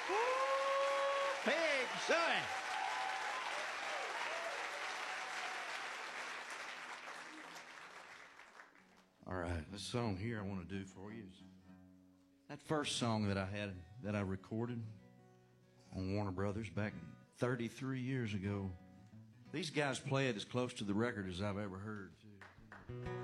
Pig Sooie. All right, this song here I want to do for you is that first song that I recorded on Warner Brothers back 33 years ago. These guys play it as close to the record as I've ever heard, too.